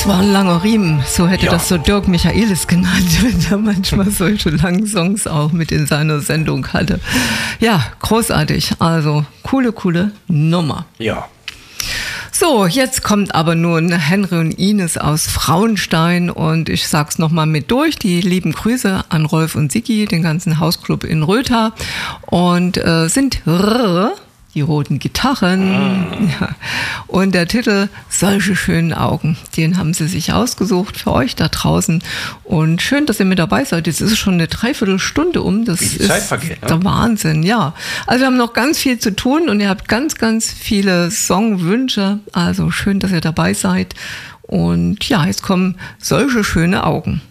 war ein langer Riemen, so hätte das so Dirk Michaelis genannt, wenn er manchmal solche langen Songs auch mit in seiner Sendung hatte. Ja, großartig, also coole Nummer. Ja. So, jetzt kommt aber nun Henry und Ines aus Frauenstein und ich sag's nochmal mit durch, die lieben Grüße an Rolf und Sigi, den ganzen Hausclub in Rötha und sind die roten Gitarren. Ja. Und der Titel Solche schönen Augen, den haben sie sich ausgesucht für euch da draußen. Und schön, dass ihr mit dabei seid. Jetzt ist es schon eine Dreiviertelstunde um. Das ist Zeit vergeht, ne? Der Wahnsinn, ja. Also wir haben noch ganz viel zu tun und ihr habt ganz viele Songwünsche. Also schön, dass ihr dabei seid. Und ja, jetzt kommen Solche schöne Augen.